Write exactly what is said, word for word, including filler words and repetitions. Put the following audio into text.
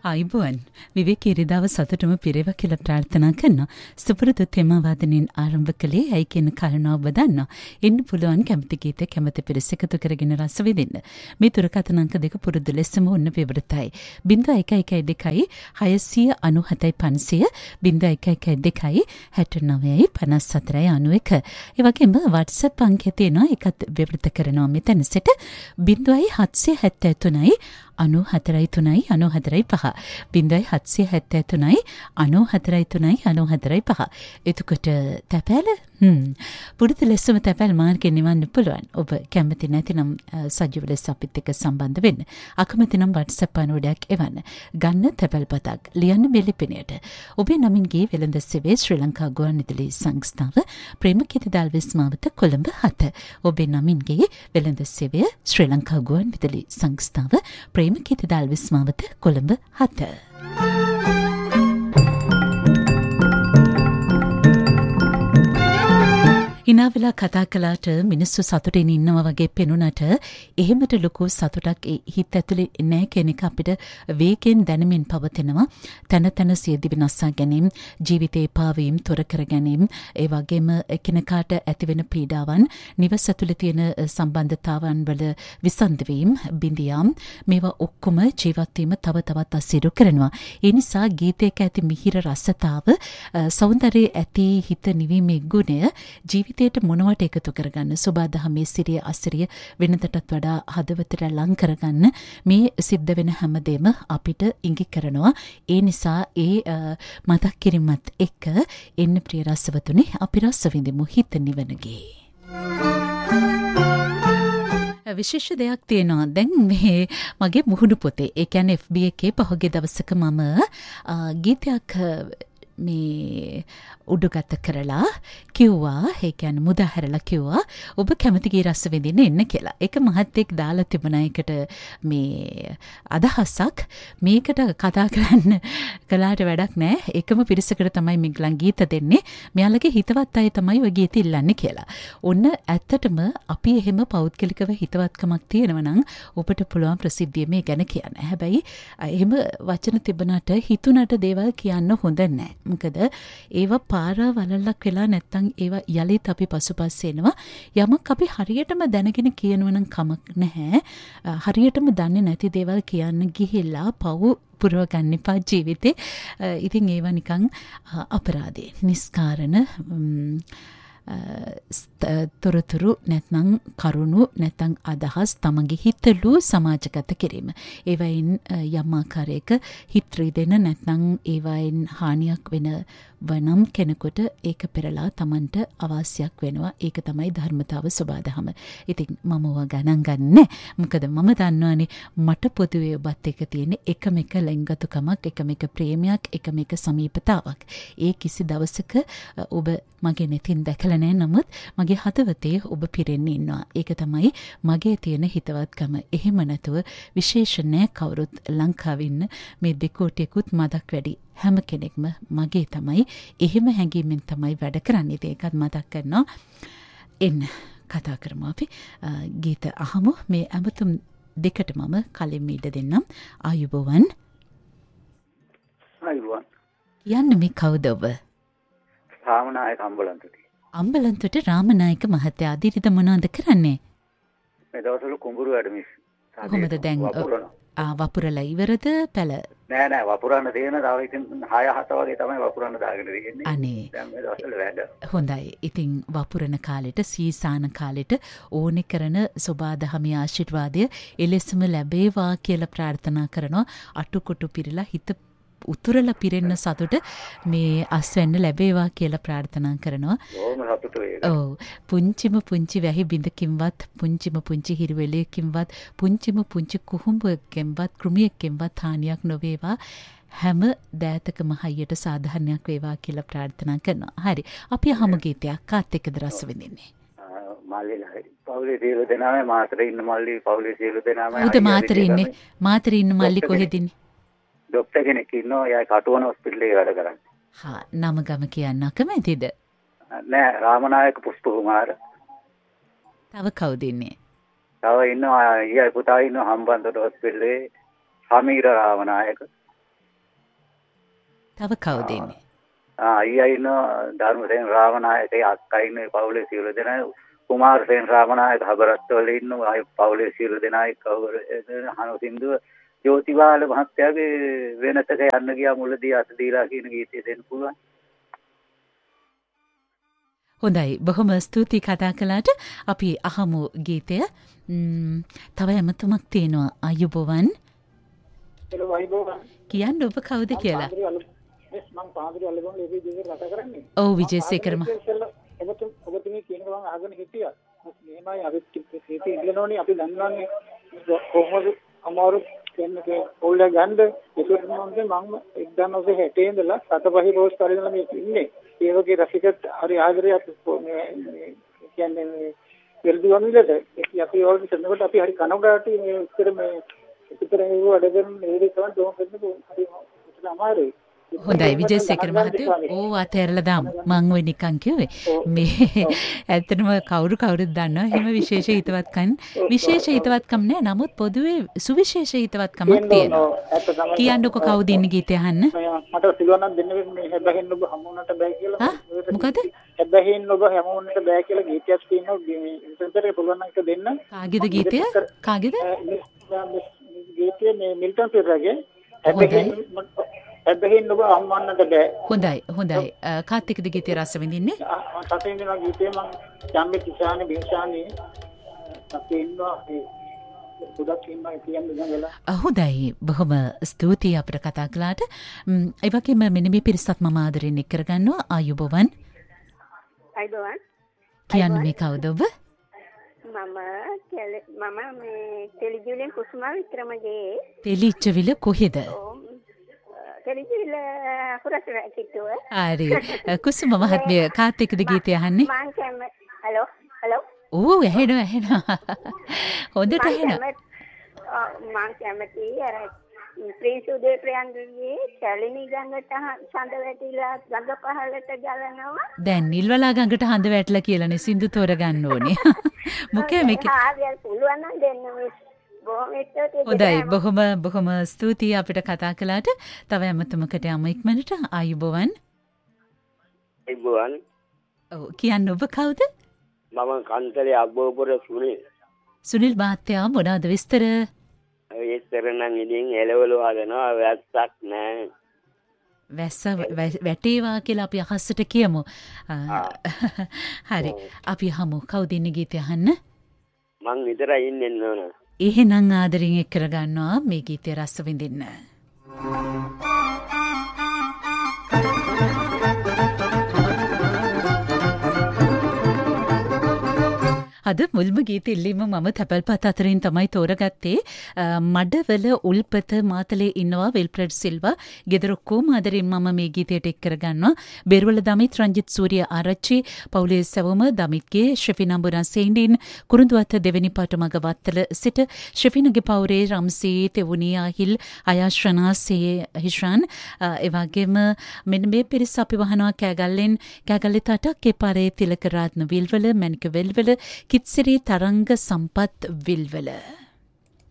ආයිබෝන් විවේක ඉරිදාව සතුටම පිරේවා කියලා ප්‍රාර්ථනා කරනවා. සුපුරුදු තෙම වාදනෙන් ආරම්භ කළේ ඇයි කියන කාරණාව ඔබ දන්නවා. එන්න පුළුවන් කැමති ගීතයක් කැමති පිරිස එකතු කරගෙන රස විඳින්න. මේ දුරකථන අංක දෙක පුරුදු ලෙසම ඔන්න විවෘතයි. zero one one one two හයසිය අනූහතයි පන්සිය zero one one one two හැටනවයයි පනස් හතරයි අනූඑක. ඒ වගේම WhatsApp අංකය තියෙනවා. ඒකත් විවෘත කරනවා මෙතන සිට zero හත්සිය හැත්තෑ තුනයි අනු හතරයි තුනයි අනු හතරයි පහ බින්දයි හත්සිය හැත්තෑ තුනයි අනු හතරයි තුනයි අනු හතරයි පහ. එතකොට තැපෑල හ්ම් පුරුදු ලෙසම තැපෑල් මාර්ගෙන් නිවන්න පුළුවන්. ඔබ කැමති නැතිනම් සජීව ලෙස අපිත් එක්ක සම්බන්ධ වෙන්න. අකමැති නම් WhatsApp අනුවඩයක් එවන්න. ගන්න තැපැල් පතක් ලියන්න මේ ලිපිනයට. ඔබේ නමින් ගේ වෙළඳ සේවයේ ශ්‍රී ලංකා ගුවන්විදුලි සංස්ථාව ප්‍රේමකීර්ති දාල්විස් මාවත කොළඹ හත. ඔබේ නමින් ගේ වෙළඳ සේවය ශ්‍රී ලංකා ගුවන්විදුලි සංස්ථාව ප්‍රේමකීර්ති දාල්විස් මාවත කොළඹ හත. හිනාවෙලා කතා කළාට මිනිස්සු සතුටින් ඉන්නවා වගේ පෙනුනට එහෙමට ලොකු සතුටක් හිත ඇතුලේ නැහැ කියන එක අපිට වේගෙන් දැනෙමින් පවතිනවා. තන තන සියදි විනාශා ගැනීම, ජීවිතේ පාවීම්, තොර කර ගැනීම, ඒ වගේම එකිනෙකාට ඇතිවෙන පීඩාවන්, නිවස ඇතුලේ තියෙන සම්බන්ධතාවන් වල විසන්ද වීම, බිඳියාම් මේවා ඔක්කොම ජීවත් වීම තව තවත් අසීරු කරනවා. ඒ නිසා ගීතයක ඇති මිහිර රසතාව, සෞන්දර්යයේ ඇති හිත නිවීමේ ගුණය ජීවිත ට මොනවට එකතු කරගන්න සුබාදහමේ සිරිය අසිරිය වෙනතටත් වඩා හදවතට ලං කරගන්න මේ සිද්ධ වෙන හැමදේම අපිට ඉඟි කරනවා. ඒ නිසා ඒ මතක් කිරීමත් එක්ක එන්න ප්‍රිය රසවතුනි අපි රස විඳිමු හිත නිවනගේ. විශේෂ දෙයක් තියෙනවා. දැන් මේ මගේ මුහුණු පොතේ ඒ කියන්නේ එෆ් බී එකේ පහුගිය දවසක මම ගීතයක් මේ උඩුගත කරලා කිව්වා, ඒ කියන්නේ මුදාහැරලා කිව්වා ඔබ කැමති ගී රස විඳින්න එන්න කියලා. ඒක මහත්තයෙක් දාලා තිබුණා එකට මේ අදහසක්. මේකට කතා කරන්න කළාට වැඩක් නැහැ. එකම පිරිසකට තමයි මිගලන් ගීත දෙන්නේ. මෙයාලගේ හිතවත් අය තමයි ඔය ගීත ඉල්ලන්නේ කියලා. ඔන්න ඇත්තටම අපි එහෙම පෞද්ගලිකව හිතවත්කමක් තියෙනවා නම් ඔබට පුළුවන් ප්‍රසිද්ධිය මේ ගැන කියන්න. හැබැයි එහෙම වචන තිබුණාට හිතුණට දේවල් කියන්න හොඳ නැහැ. මොකද ඒවා පාර වලල්ලක් වෙලා නැත්තම් ඒවා යලිත් අපි පසුපස් එනවා. යමක් අපි හරියටම දැනගෙන කියනවා නම් කමක් නැහැ. හරියටම දන්නේ නැති දේවල් කියන්න ගිහිල්ලා පව් පුරව ගන්න එපා ජීවිතේ. ඉතින් ඒවා නිකන් අපරාධේ. නිස්කාරණ තොරතුරු නැත්නම් කරුණු නැත්නම් අදහස් තමන්ගේ හිතලු සමාජගත කිරීම. ඒවයින් යම් ආකාරයක හිත රිදෙන නැත්නම් ඒවයින් හානියක් වෙන වනම් කෙනෙකුට ඒක පෙරලා තමන්ට අවාසියක් වෙනවා. ඒක තමයි ධර්මතාව සබාදහම. ඉතින් මම ඔවා ගණන් ගන්නෑ. මොකද මම දන්නවානේ මට පොදුවේ ඔබත් එක තියෙන එකම එක ලැංගතුකමක්, එකම එක ප්‍රේමයක්, එකම එක සමීපතාවක්. ඒ කිසි දවසක ඔබ මගේ නැතින් දැකලා නැහැ. නමුත් මගේ හදවතේ ඔබ පිරෙන්න ඉන්නවා. ඒක තමයි මගේ තියෙන හිතවත්කම. එහෙම නැතුව විශේෂ නැහැ කවුරුත් ලංකාවේ ඉන්න මේ දෙකෝටියකුත් මදක් වැඩි හැම කෙනෙක්ම මගේ තමයි. එහෙම හැඟීමෙන් තමයි වැඩ කරන්නේ. ඒකත් මතක් කරනවා. එන්න කතා කරමු අපි. ගීත අහමු. මේ අමතුම් දෙකට මම කලින් ඉඩ දෙන්නම්. ආයුබෝවන්. ආයුබෝවන්. යන්න මේ කවුද ඔබ? රාමනායක අම්බලන්තොට. අම්බලන්තොට රාමනායක මහත්තයා අදිරිද මොනවද කරන්නේ? මේ දවස්වල කුඹුරු වැඩ මිස්. කොහොමද දැන් ආ වපුරලා ඉවරද පැල? නෑ නෑ වපුරන්න තියෙන තව ඉතින් හය හත වගේ තමයි වපුරන්න දාගෙන තියෙන්නේ. අනේ. දැන් මේ දවස්වල වැඩ. හොඳයි. ඉතින් වපුරන කාලෙට සීසාන කාලෙට ඕනේ කරන සබාදහමේ ආශිර්වාදය එලෙසම ලැබේවා කියලා ප්‍රාර්ථනා කරනවා. අටුකොටු පිරලා හිත උතුරලා පිරෙන්න සතුට මේ අස්වැන්න ලැබේවා කියලා ප්‍රාර්ථනා කරනවා. ඕම සතුට වේවා. ඔව්. පුංචිම පුංචි වැහි බිඳකින්වත්, පුංචිම පුංචි හිරිවෙලයකින්වත්, පුංචිම පුංචි කුහුඹුවකින්වත්, කෘමියකින්වත් හානියක් නොවේවා. හැම දෑතකම හයියට සාධාරණයක් වේවා කියලා ප්‍රාර්ථනා කරනවා. හරි. අපි අහමු ගීතයක්. කාත් එක්කද රස විඳින්නේ? මල්ලිලා පවුලේ සියලු දෙනාම මාතරේ ඉන්න මල්ලි පවුලේ සියලු දෙනාම. උද මාතරේ ඉන්නේ? මාතරේ ඉන්න මල්ලි කොහෙද ඉන්නේ? ડોක්ටර් කෙනෙක් ඉන්නවා. එයා කටුවන හොස්පිටලේ වැඩ කරන්නේ. හා නම ගම කියන්න අකමැතිද? නෑ රාමනායක පුෂ්ප කුමාර. තව කවුද ඉන්නේ? තව ඉන්නවා ඊයේ පුතා ඉන්නවා හම්බන්තොට හොස්පිටලේ සමීර රාමනායක. තව කවුද ඉන්නේ? ආ අයියා ඉන්නවා ධර්මසේන රාමනායකේ අක්කා ඉන්නේ පවුලේ සියලු දෙනා කුමාරසේන රාමනායක හබරත්වල ඉන්නවා අය පවුලේ සියලු දෙනා කවුරු හනු සින්දුව ජෝතිබාල මහත්තයාගේ වෙනතක යන්න ගියා මුලදී අත දීලා කියන ගීතය දෙන්න පුළුවන්. හොඳයි බොහොම ස්තුතියි කතා කළාට. අපි අහමු ගීතය. තව එමතුමක් තියෙනවා අයුබෝවන්. hello අයුබෝවන්. කියන්න ඔබ කවුද කියලා. මම පාන්දර අලගොන් ලෙවි දෙවියන් කතා කරන්නේ. ඔව් විජේසේකර මහ. ඔබතුම ඔබතුමී කියන ගමන් අහගෙන හිටියා. මේමයි අපි හිතේ ඉන්නෝනේ අපි දන්නවන්නේ කොහොමද අමාරු කියන්නේ පොල්ල ගන්න ඒකට මම මම එක්දානොසේ හැටේ ඉඳලා සතපහි රෝස් පරිදලා මේ ඉන්නේ. ඒ වගේ රසිකත් හරි ආදරයක් මේ කියන්නේ මේ වෙල්දුවම විලද ඒ අපි ඕල්රෙඩි සම්මත අපි හරි කනගාටුයි මේ උත්තර මේ උත්තර ඒ වැඩ කරන ඒ කවන් දෝම කරන්න හරි අමාරුයි. හොඳයි විජේසේකර මහත්තයෝ ඕ අතහැරලා දාමු. මං ඔය නිකන් කිව්වේ මේ ඇත්තටම කවුරු කවුරුද දන්නවා එහෙම විශේෂ හිතවත්කම් විශේෂ හිතවත්කම් නෑ නමුත් පොදුවේ සුවිශේෂ හිතවත්කමක් තියෙනවා. කියන්නකො කවුද ඉන්නේ ගීතය අහන්න? මට සිලුවන්නම් දෙන්න මේ හැබැයි ඔබ හමුුණට බෑ කියලා. හා මොකද? හැබැයි ඔබ හමුුණට බෑ කියලා ගීතයක් තියෙනවා මේ ඉන්ටර්නෙට් එකේ පුළුවන් නම් ඒක දෙන්න. කාගේද ගීතය? කාගේද? ගීතය මේ මිල්ටන් පෙරේරාගේ හැබැයි හැබැයි ඔබ අම්මන්නට බෑ. හොඳයි හොඳයි. කාත් එක්කද ගීතය රස විඳින්නේ? සතේ ඉඳලා ගීතේ මම යම්මේ කිසානේ බින්සානේ සතේ ඉන්නවා ඒ ගොඩක් ඉන්නවා කියන්නේ දැන්ගලා. හොඳයි බොහොම ස්තුතියි අපිට කතා කළාට. ඒ වගේම මෙන්න මේ පිරිසත් මම ආදරෙන් එක් කරගන්නවා. ආයුබෝවන්. ආයුබෝවන්. කියන්නේ මේ කවුද ඔබ? මම මම මේ ටෙලිජුලියන් කුසුමා වික්‍රමගේ. ටෙලිජුවිල කොහෙද? ටෙලිජුවිල හුරස්වැ කිට්ටුව. හරි. කුසුම මහත්මිය කාත් එක්කද ගීතය අහන්නේ? මං කැම හලෝ හලෝ. ඕ ඇහෙනවා ඇහෙනවා. හොඳට ඇහෙනවා. මං කැමති අර ප්‍රීසුදේ ප්‍රියංගගේ ශැලිනී ගඟට සඳ වැටිලා ගඟ පහළට ගලනවා. දැන් නිල්වලා ගඟට හඳ වැටලා කියලානේ සින්දු තෝරගන්න ඕනේ. මොකද මේක ආදියල් පුළුවන් නම් දෙන්න මේ හොඳයි බොහොම බොහොම ස්තුතියි අපිට කතා කළාට. තව එමතුමකට යමු ඉක්මනට. ආයුබෝවන්. ආයුබෝවන්. ඔව් කියන්න ඔබ කවුද? මම කන්තරේ අබ්බෝපුර සුනිල්. සුනිල් මහත්තයා මොනවද විස්තර? විස්තර නම් ඉතින් එළවලු හදනවා වැස්සක් නෑ. වැස්ස වැටේවා කියලා අපි අහස්සට කියමු. හරි. අපි අහමු කවුද ඉන්නේ ගීතය අහන්න? මං විතරයි ඉන්නේ නෝන. එහෙනම් ආදරෙන් එක් කරගන්නවා මේ ගීතය රස විඳින්න. අද මුල්ම ගීත ඉල්ලීම මම තැපල්පත් අතරින් තමයි තෝරගත්තේ. මඩවල උල්පත මාතලේ ඉන්නවා විල්ප්‍රඩ් සිල්වා. ගෙදර ඔක්කොම ආදරෙන් මම මේ ගීතයට එක් කරගන්නවා. බෙරවල දමිත් රංජිත් සූරිය ආරච්චි පවුලේ සැවොම දමිත්ගේ ශ්‍රීෆිනම්බුරන් සෙයින්ඩින් කුරුඳුවත්ත දෙවෙනි පාටමග වත්තල සිට ශ්‍රීෆිනගේ පවුරේ රම්සී තෙවුනී ආහිල් අයාශ්‍රනා සේ හිෂාන් එවැගේම මෙන්න මේ පිරිස අපි වහනවා කෑගල්ලෙන් කෑගල්ලේ තටක් ඒ පාරේ තිලක රාත්න විල්වල මැනික වෙල්වල කිත්සිරි තරංග සම්පත් විල්වල.